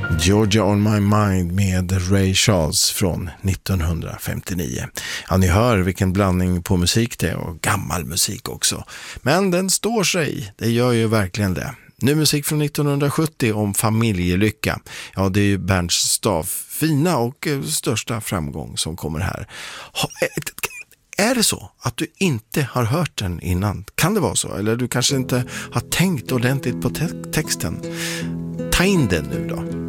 Georgia on my mind med Ray Charles från 1959. Ja, ni hör vilken blandning på musik det är, och gammal musik också. Men den står sig, det gör ju verkligen det. Nu musik från 1970 om familjelycka. Ja, det är ju Bernt Staff fina och största framgång som kommer här. Är det så att du inte har hört den innan? Kan det vara så? Eller du kanske inte har tänkt ordentligt på texten? Ta in den nu då.